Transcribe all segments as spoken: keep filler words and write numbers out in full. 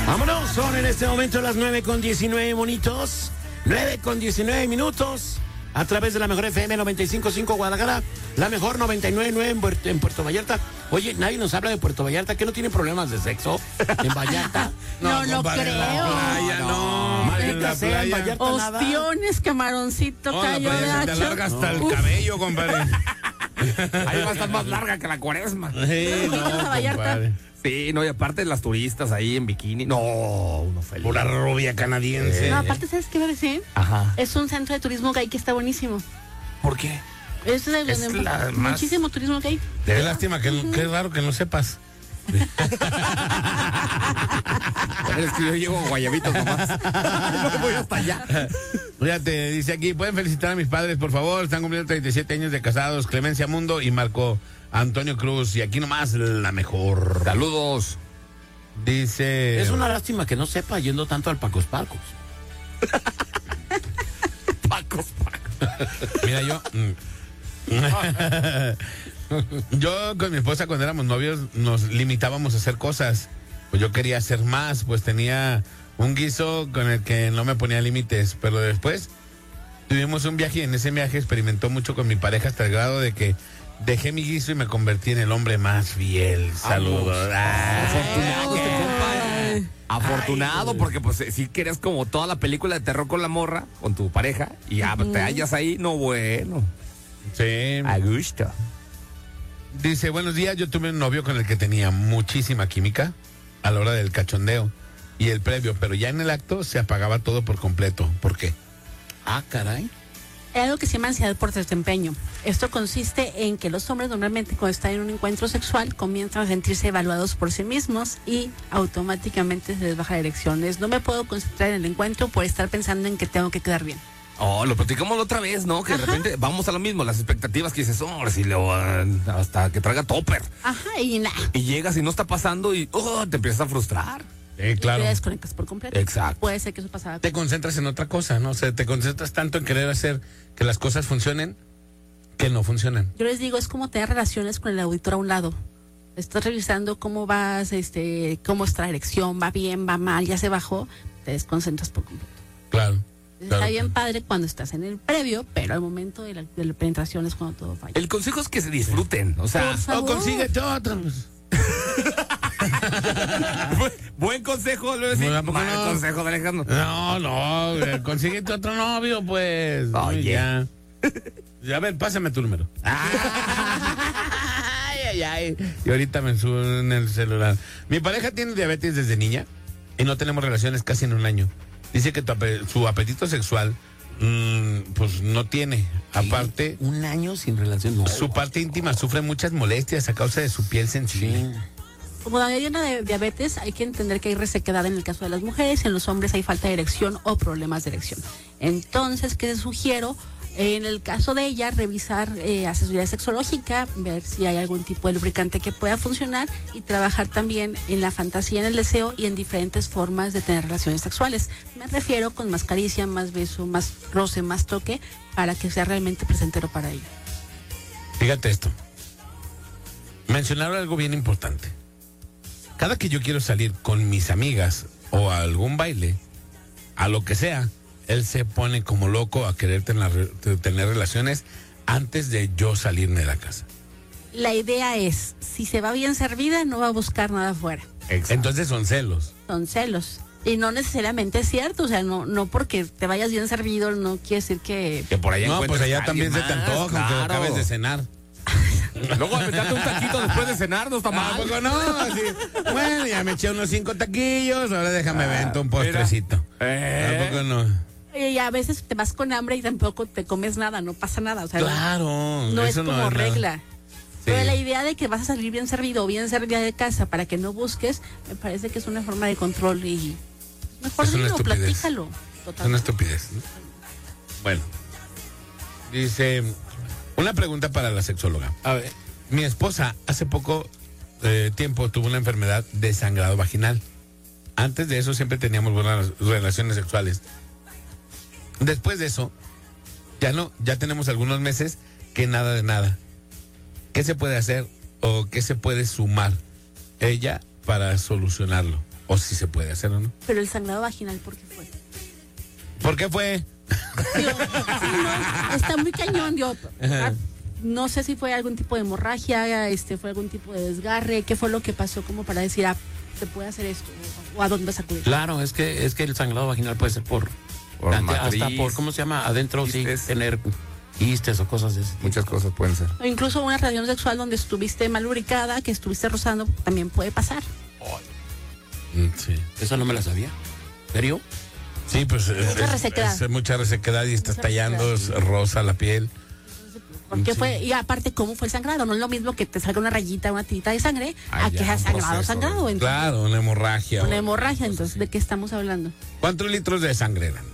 Vámonos, son en este momento las nueve con diecinueve monitos. nueve con diecinueve minutos. A través de la mejor F M noventa y cinco punto cinco Guadalajara, la mejor noventa y nueve punto nueve en, Puerto, en Puerto Vallarta. Oye, nadie nos habla de Puerto Vallarta, que no tiene problemas de sexo en Vallarta. No, no, no creo. Playa, no. Maldita sea, en Vallarta Ostiones, camaroncito, no, cayó de Se te alarga hasta no. el cabello, compadre. Ahí va a estar más larga que la cuaresma. Sí, no, compadre. Sí, no, y aparte las turistas ahí en bikini. No, uno feliz. Pura rubia canadiense. No, aparte, ¿sabes qué va a decir? Ajá. Es un centro de turismo gay que está buenísimo. ¿Por qué? Es, de, es de, la muchísimo más... turismo gay. Qué lástima, que, uh-huh. Qué raro que no sepas. Es que yo llevo guayabitos nomás. No voy hasta allá. Fíjate, dice aquí, pueden felicitar a mis padres, por favor. Están cumpliendo treinta y siete años de casados, Clemencia Mundo y Marco Antonio Cruz. Y aquí nomás la mejor. Saludos. Dice... Es una lástima que no sepa yendo tanto al Pacos Pacos. Pacos Pacos. Mira, yo... Yo con mi esposa cuando éramos novios nos limitábamos a hacer cosas. Pues yo quería hacer más, pues tenía un guiso con el que no me ponía límites. Pero después tuvimos un viaje y en ese viaje experimentó mucho con mi pareja hasta el grado de que dejé mi guiso y me convertí en el hombre más fiel. Saludos. Ah, afortunado, este compa. Afortunado, ay, porque pues si querías como toda la película de terror con la morra, con tu pareja, y ya uh-huh. te hallas ahí, no bueno. Sí. A gusto. Dice, buenos días, yo tuve un novio con el que tenía muchísima química a la hora del cachondeo y el previo, pero ya en el acto se apagaba todo por completo. ¿Por qué? Ah, caray. Hay algo que se llama ansiedad por desempeño. Esto consiste en que los hombres normalmente cuando están en un encuentro sexual comienzan a sentirse evaluados por sí mismos y automáticamente se les baja la erección. Es, no me puedo concentrar en el encuentro por estar pensando en que tengo que quedar bien. Oh, lo platicamos la otra vez, ¿no? Que Ajá. de repente vamos a lo mismo, las expectativas que dices, oh, si le van hasta que traiga topper. Ajá, y nada. Y llegas y no está pasando y oh, te empiezas a frustrar. Eh, claro. Y te desconectas por completo. Exacto. Puede ser que eso pasaba. Te concentras en otra cosa, ¿no? O sea, te concentras tanto en querer hacer que las cosas funcionen que no funcionan. Yo les digo, es como tener relaciones con el auditor a un lado. Estás revisando cómo vas, este, cómo está la erección, va bien, va mal, ya se bajó, te desconcentras por completo. Claro. Está claro, bien claro. padre cuando estás en el previo, pero al momento de la, de la penetración es cuando todo falla. El consejo es que se disfruten, o sea, o consíguete otro. Buen consejo, lo decía. No, Mal no. consejo de Alejandro. No, no, consíguete otro novio, pues. Oye. Ya. Ya, a ver, pásame tu número. Ay, ay, ay. Y ahorita me subo en el celular. Mi pareja tiene diabetes desde niña y no tenemos relaciones casi en un año. Dice que tu ape- su apetito sexual, mmm, pues no tiene. Aparte, un año sin relación. No. Su parte íntima sufre muchas molestias a causa de su piel sensible. Sí. Como la mayoría de diabetes, hay que entender que hay resequedad en el caso de las mujeres, en los hombres hay falta de erección o problemas de erección. Entonces, ¿qué les sugiero? En el caso de ella, revisar eh, asesoría sexológica, ver si hay algún tipo de lubricante que pueda funcionar y trabajar también en la fantasía, en el deseo y en diferentes formas de tener relaciones sexuales. Me refiero con más caricia, más beso, más roce, más toque, para que sea realmente placentero para ella. Fíjate esto. Mencionaron algo bien importante. Cada que yo quiero salir con mis amigas o a algún baile, a lo que sea, él se pone como loco a querer tener, tener relaciones antes de yo salirme de la casa. La idea es, si se va bien servida, no va a buscar nada afuera. Exacto. Entonces son celos. Son celos. Y no necesariamente es cierto, o sea, no no porque te vayas bien servido, no quiere decir que... Que por allá no, pues allá también se te antoja, claro. aunque acabes de cenar. Luego aventarte un taquito después de cenar, no está mal. ¿A poco no? Así, bueno, ya me eché unos cinco taquillos, ahora déjame ah, vento un postrecito. Eh. ¿A poco no? Y a veces te vas con hambre y tampoco te comes nada, no pasa nada. O sea, claro. No es como no es regla. Sí. Pero la idea de que vas a salir bien servido o bien servida de casa para que no busques, me parece que es una forma de control y mejor dilo, platícalo. Totalmente. Es una estupidez, ¿no? Bueno, dice, una pregunta para la sexóloga. A ver. Mi esposa hace poco eh, tiempo tuvo una enfermedad de sangrado vaginal. Antes de eso siempre teníamos buenas relaciones sexuales. Después de eso, ya no, ya tenemos algunos meses que nada de nada. ¿Qué se puede hacer o qué se puede sumar ella para solucionarlo? o si se puede hacer o no. Pero el sangrado vaginal, ¿por qué fue? ¿Por qué fue? Digo, sí, no, está muy cañón, yo. No sé si fue algún tipo de hemorragia, este, fue algún tipo de desgarre, qué fue lo que pasó como para decir, ah, se puede hacer esto, o a dónde vas a acudir. Claro, es que es que el sangrado vaginal puede ser por, Por hasta matriz, por, ¿cómo se llama? Adentro quistes. sí, tener quistes o cosas de ese tipo. Muchas cosas pueden ser. O incluso una relación sexual donde estuviste mal lubricada, que estuviste rozando, también puede pasar. Mm, Sí. Eso no me la sabía. ¿Serio? Sí, pues Mucha es, resequedad. es mucha resequedad y estás Mucha tallando, es rosa la piel. ¿Por qué Sí. fue? Y aparte, ¿cómo fue el sangrado? No es lo mismo que te salga una rayita, una tirita de sangre, Ah, a que ya, sea un sangrado, proceso. sangrado. Entonces, Claro, una hemorragia. una o- hemorragia, entonces, ¿de qué estamos hablando? ¿Cuántos litros de sangre eran?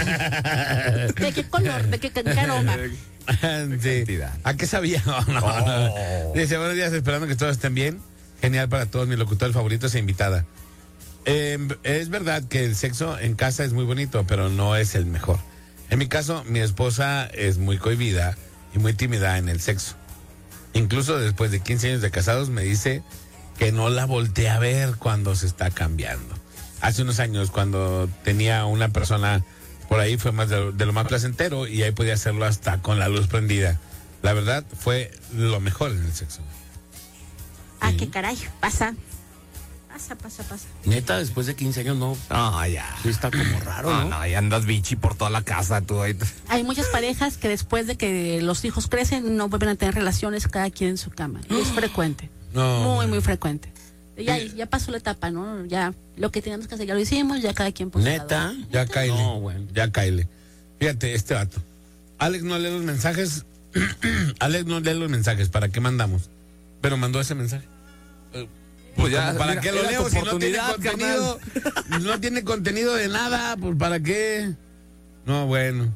¿De qué color? ¿De qué, qué aroma? Sí. cantidad. ¿A qué sabía? No, no, no. Dice, buenos días, esperando que todos estén bien. Genial para todos, mi locutor favorito e invitada. Eh, es verdad que el sexo en casa es muy bonito, pero no es el mejor. En mi caso, mi esposa es muy cohibida y muy tímida en el sexo. Incluso después de quince años de casados me dice que no la voltea a ver cuando se está cambiando. Hace unos años, cuando tenía una persona por ahí, fue más de, de lo más placentero y ahí podía hacerlo hasta con la luz prendida. La verdad, fue lo mejor en el sexo. Ah, qué caray, pasa. Pasa, pasa, pasa. Neta, después de quince años no. Ah, ya. Sí está como raro, No, ¿no? no, y andas bichi por toda la casa, tú ahí. Hay muchas parejas que después de que los hijos crecen no vuelven a tener relaciones cada quien en su cama. Y es frecuente. No. Muy, muy frecuente. Ya, ya pasó la etapa, ¿no? Ya lo que teníamos que hacer ya lo hicimos, ya cada quien por su lado. Neta. Ya caile. No, bueno. Ya caile. Fíjate, este vato. Alex no lee los mensajes. Alex no lee los mensajes. ¿Para qué mandamos? Pero mandó ese mensaje. Eh, Pues ya, ¿Para mira, qué lo era leo tu si no tiene oportunidad, contenido? No tiene contenido de nada. Pues ¿para qué? No, bueno.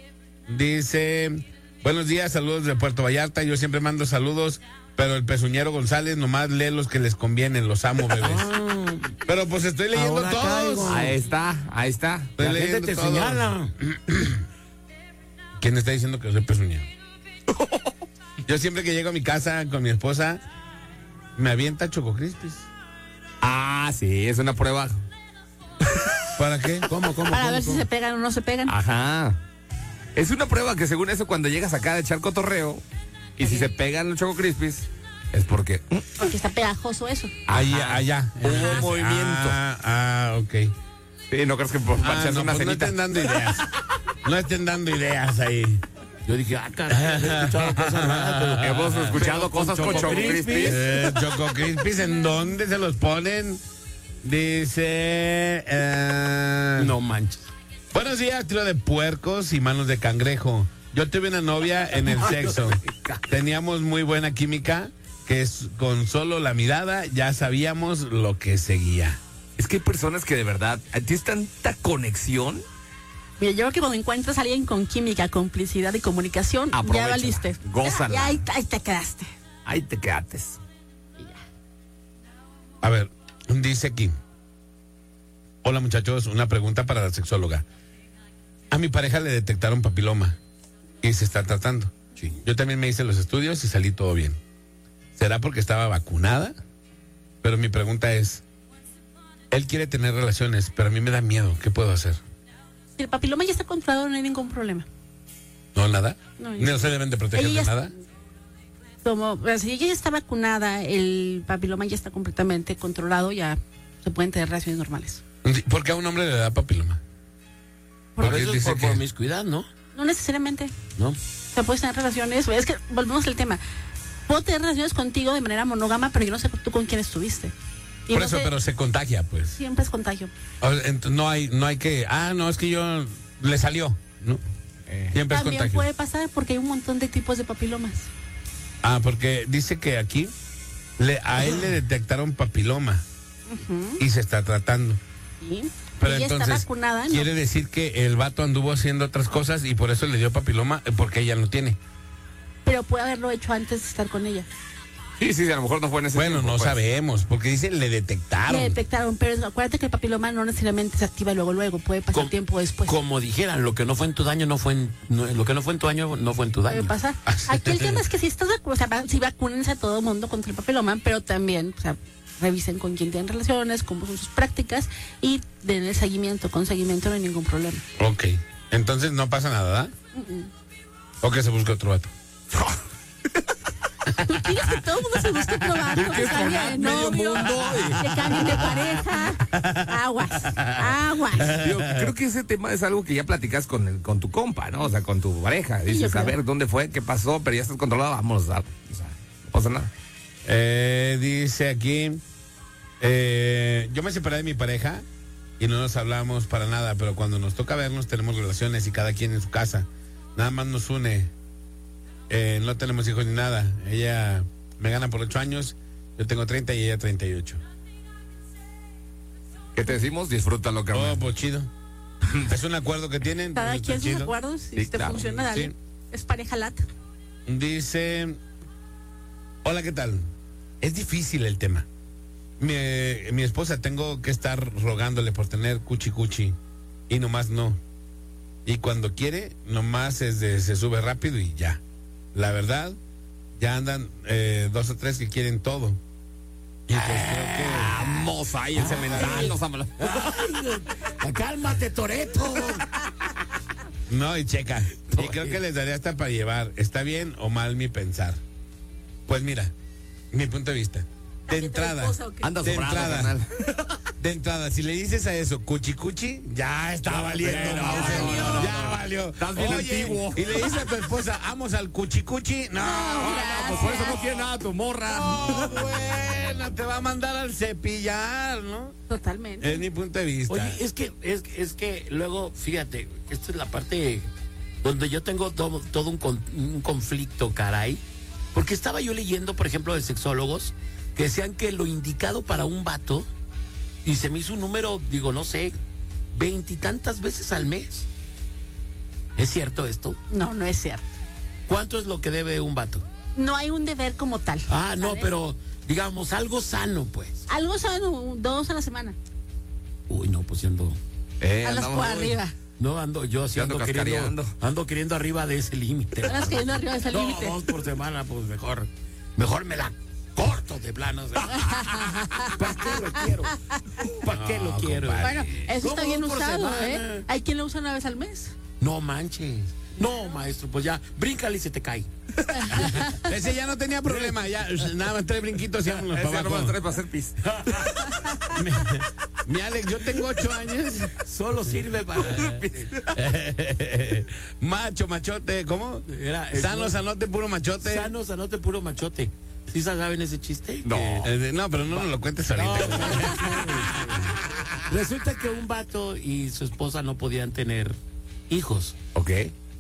Dice, buenos días, saludos de Puerto Vallarta. Yo siempre mando saludos, pero el pezuñero González nomás lee los que les convienen. Los amo, bebés. Pero pues estoy leyendo Ahora todos. caigo. Ahí está, ahí está. Estoy La gente leyendo te todos. señala. ¿Quién está diciendo que soy pezuñero? Yo siempre que llego a mi casa con mi esposa, me avienta Choco Crispis. Ah, sí, es una prueba. ¿Para qué? ¿Cómo, cómo, Para cómo, ver si cómo? se pegan o no se pegan. Ajá. Es una prueba que según eso cuando llegas acá de echar cotorreo y si se pegan los Choco Crispis es porque mm, Porque está pegajoso eso. Ahí, Ajá. allá. Hubo Ah, movimiento. Ah, ah, ok. sí, no crees que por Ah, echarse no, una pues no cenita. estén dando ideas. No estén dando ideas ahí. Yo dije, ah, caray, he escuchado cosas raras, pero- Hemos escuchado pero con cosas con Choco Choco Crispis. Crispis. Eh, Choco Crispis, ¿en dónde se los ponen? Dice... eh, No manches. Buenos días, trío de puercos y manos de cangrejo. Yo tuve una novia en el sexo. Teníamos muy buena química, que es, con solo la mirada ya sabíamos lo que seguía. Es que hay personas que de verdad tienes tanta conexión. Mira, yo creo que cuando encuentras a alguien con química, complicidad y comunicación, ya Aprovechala, valiste. gózala. Ya, ya ahí, ahí te quedaste. Ahí te quedates. A ver, dice aquí. Hola muchachos, una pregunta para la sexóloga. A mi pareja le detectaron papiloma y se está tratando. Sí. Yo también me hice los estudios y salí todo bien. ¿Será porque estaba vacunada? Pero mi pregunta es, él quiere tener relaciones, pero a mí me da miedo. ¿Qué puedo hacer? Si el papiloma ya está controlado, no hay ningún problema. ¿No, nada? No, ¿No se deben de proteger Ella de ya nada? Como, o sea, si ella ya está vacunada, el papiloma ya está completamente controlado, ya se pueden tener relaciones normales. ¿Por qué a un hombre le da papiloma? Por Porque eso es dice por que- promiscuidad, ¿no? No necesariamente. ¿No? O sea, puedes tener relaciones. Es que volvemos al tema. Puedo tener relaciones contigo de manera monógama, pero yo no sé tú con quién estuviste. Y Por no eso, sé- pero se contagia, pues. Siempre es contagio. O sea, ent- no hay, no hay que, ah, no, es que yo le salió, ¿no? Siempre es También contagio. puede pasar porque hay un montón de tipos de papilomas. Ah, porque dice que aquí le, a él le detectaron papiloma y se está tratando. ¿Sí? Pero ella entonces está vacunada, ¿no? quiere decir que el vato anduvo haciendo otras cosas y por eso le dio papiloma, eh, porque ella no tiene. Pero puede haberlo hecho antes de estar con ella. Sí, sí, a lo mejor no fue en ese Bueno, tiempo, no pues. sabemos, porque dice le detectaron. Le detectaron, pero acuérdate que el papiloma no necesariamente se activa luego, luego. Puede pasar Com- tiempo después. Como dijeran, lo que no fue en tu daño no fue en, no- lo que no fue en tu año no fue en tu daño. Puede pasar. Aquí el tema es que si estás vacunado, o sea, va- si vacúnense a todo mundo contra el papiloma, pero también, o sea, revisen con quién tienen relaciones, cómo son sus prácticas y den el seguimiento. Con seguimiento no hay ningún problema. Ok. Entonces no pasa nada, ¿verdad? Uh-uh. O que se busque otro vato. Tú quieres que todo el mundo se busque otro vato, que cambie de novio, que cambien de pareja. Aguas, aguas. Yo creo que ese tema es algo que ya platicas con el, con tu compa, ¿no? O sea, con tu pareja. Sí, Dices, yo a creo. ver, ¿dónde fue? ¿Qué pasó? Pero ya estás controlado, vamos a... O sea, no pasa nada. Eh, dice aquí, eh, yo me separé de mi pareja y no nos hablamos para nada, pero cuando nos toca vernos tenemos relaciones y cada quien en su casa. Nada más nos une. Eh, no tenemos hijos ni nada. Ella me gana por ocho años, yo tengo treinta y ella treinta y ocho. ¿Qué te decimos? Disfrútalo, Oh, carnal. pues chido. Es un acuerdo que tienen. Cada está quien sus chido. acuerdos, si Sí, te claro. funciona, dale. Sí. Es pareja lata. Dice, hola, ¿qué tal? Es difícil el tema. Mi, mi esposa tengo que estar rogándole por tener cuchi cuchi y nomás no. Y cuando quiere, nomás es de, se sube rápido y ya. La verdad, ya andan eh, dos o tres que quieren todo. Y pues creo que... Vamos ahí, el cemental. Los am- Cálmate, Toreto. No, y checa. Y creo que les daría hasta para llevar. ¿Está bien o mal mi pensar? Pues mira, mi punto de vista. De entrada, Anda de sobrado, entrada, carnal. de entrada, si le dices a eso cuchi cuchi, ya está valiendo. no, Mauser, no, no, no, ya no. valió. Estás bien Oye, antiguo. y le dices a tu esposa, vamos al cuchi cuchi. No, no, Pues por eso no quiere nada tu morra. no, bueno, te va a mandar al cepillar, ¿no? Totalmente. Es mi punto de vista. Oye, es que, es, es que luego, fíjate, esta es la parte donde yo tengo todo, todo un, con- un conflicto, caray. Porque estaba yo leyendo, por ejemplo, de sexólogos que decían que lo indicado para un vato, y se me hizo un número, digo, no sé, veintitantas veces al mes. ¿Es cierto esto? No, no es cierto. ¿Cuánto es lo que debe un vato? No hay un deber como tal. Ah, no, ¿sabes? pero digamos, algo sano, pues. Algo sano, dos a la semana. Uy, no, pues yo ando... Eh, a las andamos- por arriba. No, ando, yo sí Yo ando ando queriendo, cascareando. ando queriendo arriba de ese límite. Estás cayendo arriba de ese No, límite. dos por semana, pues mejor, mejor me la corto de plano. ¿Para qué lo quiero? ¿Para qué lo No, quiero? compadre. Bueno, eso está ¿Cómo bien por usado, semana? ¿eh? Hay quien lo usa una vez al mes. No manches. No, maestro, pues ya, bríncale y se te cae. Ese ya no tenía problema, ya nada más tres brinquitos y vámonos Ese para nomás abajo. trae para hacer pis. mi, mi Alex, yo tengo ocho años. Solo sirve para... Macho, machote, ¿cómo? Era- es- Sano, sanote, puro machote. Sano, sanote, puro machote. ¿Sí saben ese chiste? No. Eh, no, pero no nos lo cuentes ahorita. No, resulta que un vato y su esposa no podían tener hijos. Ok.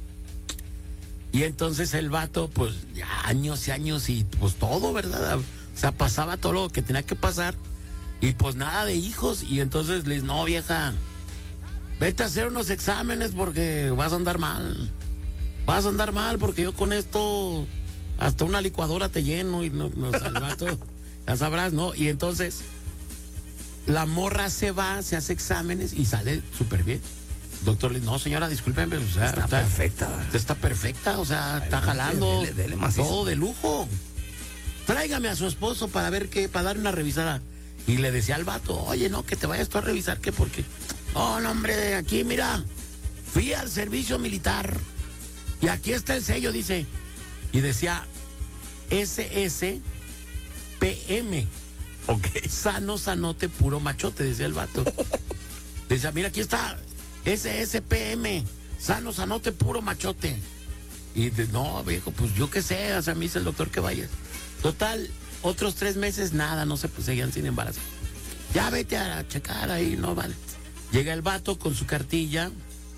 Y entonces el vato, pues, ya años y años y pues todo, ¿verdad? O sea, pasaba todo lo que tenía que pasar. Y pues nada de hijos. Y entonces les, no, vieja, vete a hacer unos exámenes porque vas a andar mal. Vas a andar mal porque yo con esto hasta una licuadora te lleno y no, no, o sea, el vato, ya sabrás, ¿no? Y entonces la morra se va, se hace exámenes y sale súper bien. Doctor le dice, no, señora, discúlpeme, o sea, Está perfecta. Está perfecta, o sea, está jalando. dele, dele macizo. Todo de lujo. Tráigame a su esposo para ver qué, para dar una revisada. Y le decía al vato, oye, no, que te vayas tú a revisar, que porque. Oh, no, hombre, aquí, mira, fui al servicio militar. Y aquí está el sello, dice. Y decía S S P M. Ok. Sano, sanote, puro machote, decía el vato. Decía, mira, aquí está S S P M, sano, sanote, puro machote. Y de, no, viejo, pues yo qué sé, o sea, me dice el doctor que vayas. Total, otros tres meses, nada, no se pues, seguían sin embarazo. Ya vete a checar ahí, no vale. Llega el vato con su cartilla.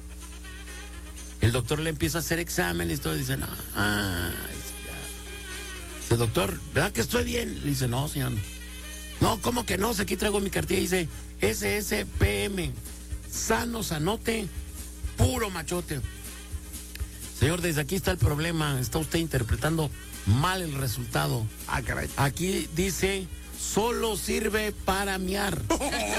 El doctor le empieza a hacer exámenes y todo. Dice, no, ah, dice, doctor, ¿verdad que estoy bien? Le dice, no, señor. No, ¿cómo que no? Si aquí traigo mi cartilla y dice S S P M, sano, sanote, puro machote. Señor, desde aquí está el problema. Está usted interpretando mal el resultado. Ah, caray. Aquí dice, solo sirve para miar.